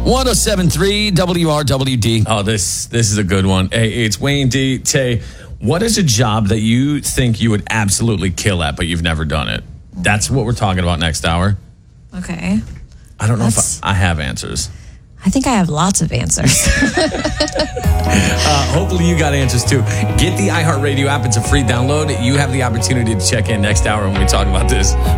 107.3 WRWD. Oh, this is a good one. Hey, it's Wayne D. Tay, what is a job that you think you would absolutely kill at, but you've never done it? That's what we're talking about next hour. Okay. I don't know if I have answers. I think I have lots of answers. Hopefully you got answers too. Get the iHeartRadio app. It's a free download. You have the opportunity to check in next hour when we talk about this.